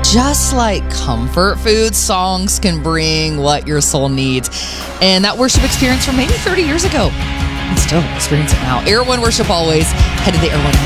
just like comfort food, songs can bring what your soul needs. And that worship experience from maybe 30 years ago, and still experience it now. Air One Worship always. Head to the Air One